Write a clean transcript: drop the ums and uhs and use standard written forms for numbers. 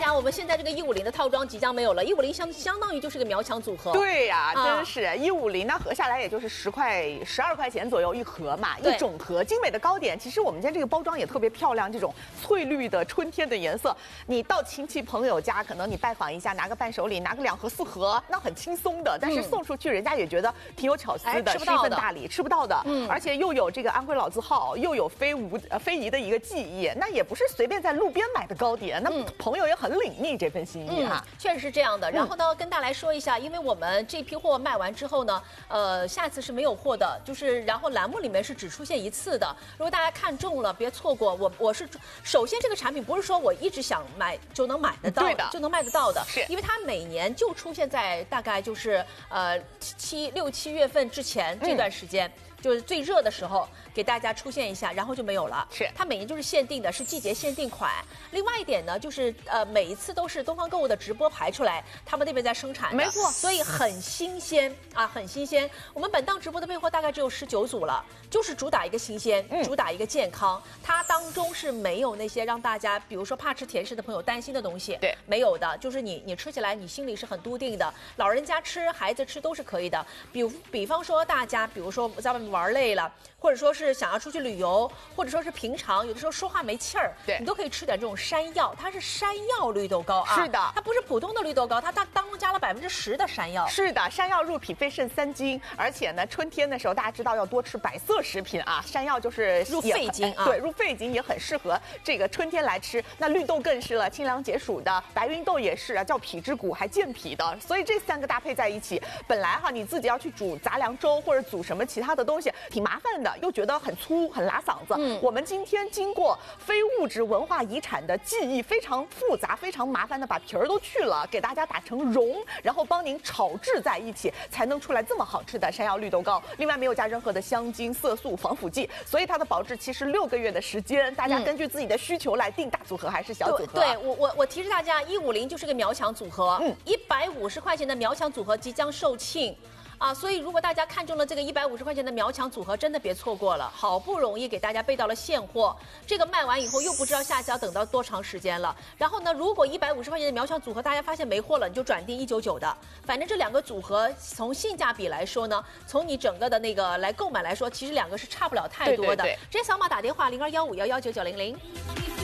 讲，我们现在这个150的套装即将没有了，150相当于就是个苗强组合。 对呀，真是150，那合下来也就是12块钱左右一盒嘛，一整盒精美的糕点。其实我们家这个包装也特别漂亮，这种翠绿的春天的颜色。你到亲戚朋友家，可能你拜访一下，拿个伴手礼，拿个2盒4盒，那很轻松的。但是送出去，人家也觉得挺有巧思的，是一份大礼，吃不到的。而且又有这个安徽老字号，又有非遗的一个技艺，那也不是随便在路边买的糕点，那朋友也很领逆这份心意啊。 确实是这样的。然后呢，跟大家来说一下，因为我们这批货卖完之后呢，下次是没有货的，就是然后栏目里面是只出现一次的。如果大家看中了，别错过。我是首先这个产品不是说我一直想买就能买得到的，就能卖得到的， 是因为它每年就出现在大概就是6、7月份之前这段时间。就是最热的时候给大家出现一下，然后就没有了。 是它每年就是限定的，是季节限定款。另外一点呢，就是每一次都是东方购物的直播排出来，他们那边在生产的， 没错， 所以很新鲜啊，很新鲜。我们本档直播的备货大概只有19组了，就是主打一个新鲜，主打一个健康。它当中是没有那些让大家，比如说怕吃甜食的朋友担心的东西， 对， 没有的，就是你吃起来你心里是很笃定的，老人家吃、孩子吃都是可以的。比方说大家，比如说在外面玩累了，或者说是想要出去旅游，或者说是平常有的时候说话没气儿， 对， 你都可以吃点这种山药，它是山药绿豆糕啊， 是的， 它不是普通的绿豆糕，它当中加了10%的山药， 是的，山药入脾肺肾3经，而且呢，春天的时候大家知道要多吃白色食品啊，山药就是入肺经啊， 对，入肺经也很适合这个春天来吃。那绿豆更是了，清凉解暑的，白芸豆也是啊，叫脾之谷，还健脾的，所以这3个搭配在一起，本来你自己要去煮杂粮粥或者煮什么其他的东西，挺麻烦的，又觉得很粗很拉嗓子。我们今天经过非物质文化遗产的技艺，非常复杂非常麻烦的把皮儿都去了，给大家打成蓉，然后帮您炒制在一起，才能出来这么好吃的山药绿豆糕。另外没有加任何的香精、色素、防腐剂，所以它的保质期是6个月的时间。大家根据自己的需求来定大组合还是小组合。 对，我提示大家，150就是个苗强组合，150块钱的苗强组合即将售罄。所以如果大家看中了这个150块钱的苗强组合，真的别错过了，好不容易给大家备到了现货，这个卖完以后又不知道下次要等到多长时间了。然后呢，如果150块钱的苗强组合大家发现没货了，你就转订199的。反正这2个组合从性价比来说呢，从你整个的那个来购买来说，其实2个是差不了太多的。 对， 直接扫码打电话0215119900。